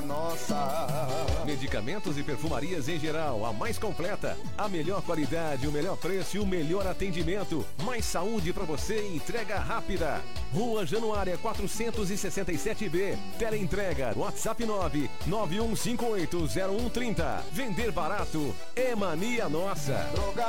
nossa. Medicamentos e perfumarias em geral, a mais completa. A melhor qualidade, o melhor preço e o melhor atendimento. Mais saúde pra você e entrega rápida. Rua Januária 467B. Teleentrega, WhatsApp 991580130. Vender barato é mania nossa.